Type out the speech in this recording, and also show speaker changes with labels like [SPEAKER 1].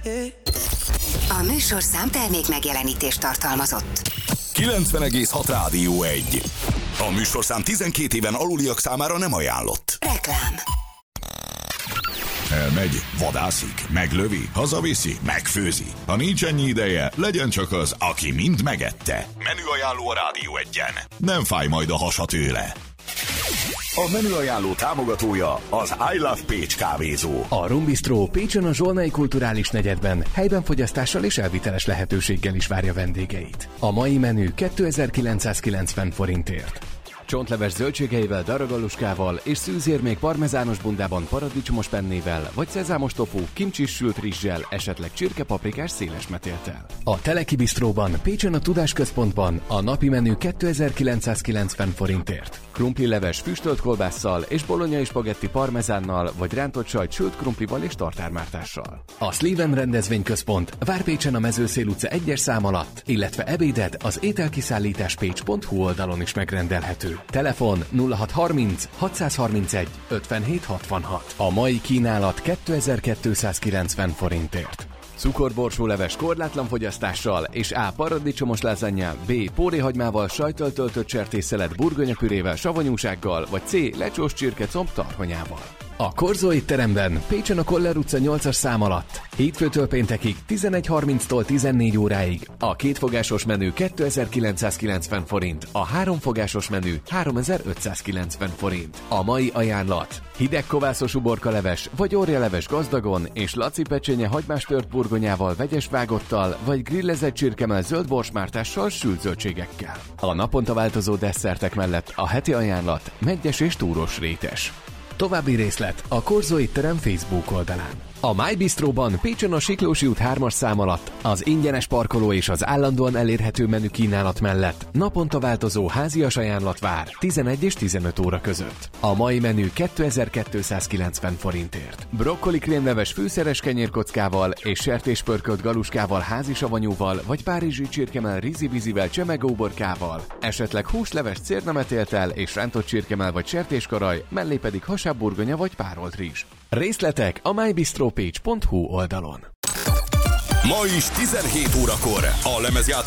[SPEAKER 1] A műsorszám termék megjelenítést tartalmazott.
[SPEAKER 2] 90,6 Rádió 1. A műsorszám 12 éven aluliak számára nem ajánlott.
[SPEAKER 1] Reklám.
[SPEAKER 2] Elmegy, vadászik, meglövi, hazaviszi, megfőzi. Ha nincs ennyi ideje, legyen csak az, aki mind megette. Menüajánló a Rádió 1-en. Nem fáj majd a hasa tőle. A menüajánló támogatója az I Love Pécs kávézó.
[SPEAKER 3] A Rum Bistro Pécsen a Zsolnai Kulturális Negyedben helyben fogyasztással és elviteles lehetőséggel is várja vendégeit. A mai menü 2990 forintért. Csontleves zöldségeivel, daragaluskával és szűzérmék parmezános bundában paradicsomos pennével, vagy szezámos tofu, kimcsis sült rizssel, esetleg csirkepaprikás széles metéltel. A Teleki Bistróban, Pécsen a Tudásközpontban a napi menü 2990 forintért. Krumplileves füstölt kolbásszal és bolonyai spagetti parmezánnal, vagy rántott sajt sült krumplival és tartármártással. A Sliven rendezvényközpont Várpécsen a Mezőszél utca 1-es szám alatt, illetve ebédet az ételkiszállításpécs.hu oldalon is megrendelhető. Telefon 0630 631 57 66. A mai kínálat 2290 forintért. Cukorborsóleves korlátlan fogyasztással és A. paradicsomos lázanya, B. póréhagymával, sajttal töltött sertésszelet, burgonyapürével, savanyúsággal, vagy C. lecsós csirkecomb tarhonyával. A Korzó étteremben Pécsen a Koller utca 8-as szám alatt hétfőtől péntekig 11:30-tól 14 óráig a kétfogásos menü 2990 forint, a háromfogásos menü 3590 forint. A mai ajánlat: hideg kovászos uborkaleves vagy orjaleves gazdagon és laci pecsénye hagymás tört burgonyával, vegyes vágottal vagy grillezett csirkemell zöld borsmártással, sült zöldségekkel. A naponta változó desszertek mellett a heti ajánlat meggyes és túros rétes. További részlet a Korzó étterem Facebook oldalán. A My Bistroban Pécsen a Siklósi út 3-as szám alatt az ingyenes parkoló és az állandóan elérhető menü kínálat mellett naponta változó házias ajánlat vár 11 és 15 óra között. A mai menü 2290 forintért. Brokkoli krémleves fűszeres kenyérkockával és sertéspörkölt galuskával, házi savanyúval vagy párizsi csirkemell rizibizivel, csemegóborkával, esetleg húsleves cérnametéltel és rántott csirkemell vagy sertéskaraj, mellé pedig hasábburgonya vagy párolt rizs. Részletek a mybistropage.hu oldalon.
[SPEAKER 2] Ma is 17 órakor a lemezjátszó